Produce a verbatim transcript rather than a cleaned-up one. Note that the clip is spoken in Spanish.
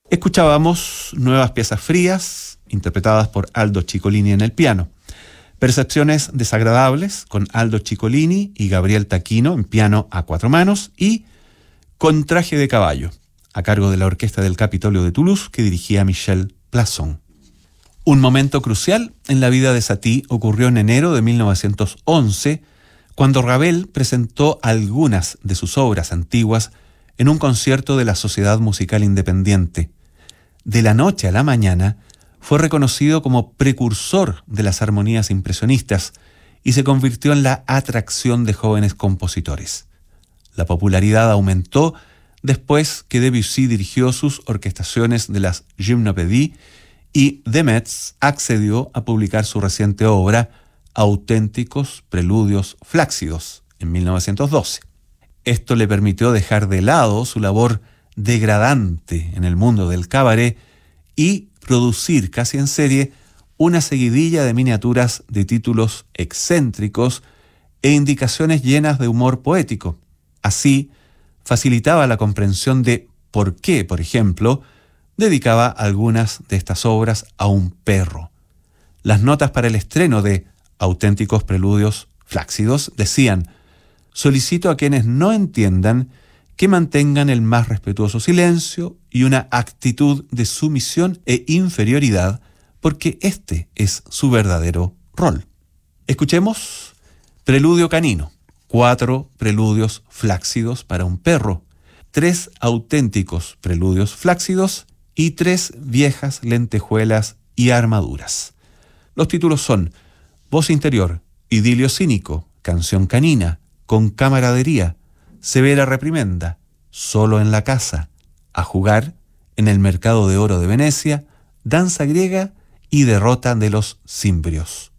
Escuchábamos Nuevas piezas frías, interpretadas por Aldo Ciccolini en el piano. Percepciones desagradables, con Aldo Ciccolini y Gabriel Taquino en piano a cuatro manos, y Con traje de caballo, a cargo de la Orquesta del Capitolio de Toulouse, que dirigía Michel Plasson. Un momento crucial en la vida de Satie ocurrió en enero de mil novecientos once, cuando Ravel presentó algunas de sus obras antiguas en un concierto de la Sociedad Musical Independiente. De la noche a la mañana, fue reconocido como precursor de las armonías impresionistas y se convirtió en la atracción de jóvenes compositores. La popularidad aumentó después que Debussy dirigió sus orquestaciones de las Gymnopédies y Demetz accedió a publicar su reciente obra Auténticos preludios flácidos en mil novecientos doce. Esto le permitió dejar de lado su labor degradante en el mundo del cabaret y producir casi en serie una seguidilla de miniaturas de títulos excéntricos e indicaciones llenas de humor poético. Así, facilitaba la comprensión de por qué, por ejemplo, dedicaba algunas de estas obras a un perro. Las notas para el estreno de Auténticos preludios flácidos decían: solicito a quienes no entiendan que mantengan el más respetuoso silencio y una actitud de sumisión e inferioridad, porque este es su verdadero rol. Escuchemos Preludio canino, cuatro preludios flácidos para un perro, tres auténticos preludios flácidos y tres viejas lentejuelas y armaduras. Los títulos son Voz interior, Idilio cínico, Canción canina, Con camaradería, Severa reprimenda, Solo en la casa, A jugar, En el mercado de oro de Venecia, Danza griega y Derrota de los cimbrios.